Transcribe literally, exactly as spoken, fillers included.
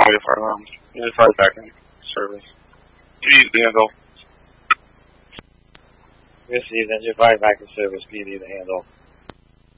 Quality fire alarm. Unit fire back in service. P D the handle. Received. Engine fire back in service. P D the handle.